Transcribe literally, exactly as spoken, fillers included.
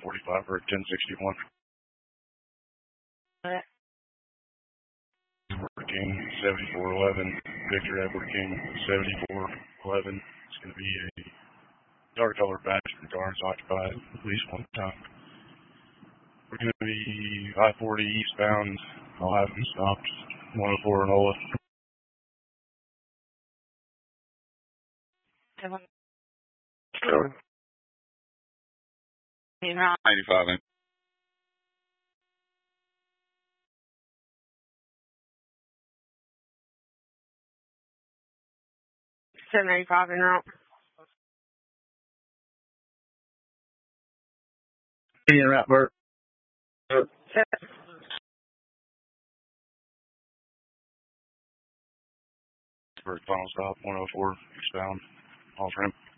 forty-five for ten sixty-one. Alright. Edward King, seventy-four eleven. Victor Edward King, seventy-four eleven. It's going to be a dark colored passenger car. It's occupied at least one time. We're going to be I forty eastbound. I'll have them stopped. one oh four Enola. Sure. ninety-five in. seven ninety-five in route. In route, Bert. Bert, final stop, one oh four eastbound. Off ramp.